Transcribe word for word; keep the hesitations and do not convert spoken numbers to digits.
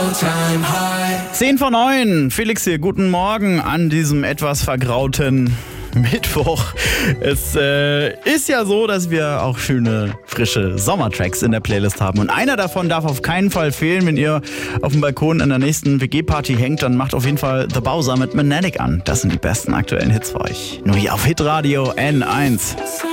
zehn vor neun. Felix hier, guten Morgen an diesem etwas vergrauten Mittwoch. Es äh, ist ja so, dass wir auch schöne, frische Sommertracks in der Playlist haben. Und einer davon darf auf keinen Fall fehlen. Wenn ihr auf dem Balkon in der nächsten W G-Party hängt, dann macht auf jeden Fall The Bowser mit Manic an. Das sind die besten aktuellen Hits für euch. Nur hier auf Hitradio N eins.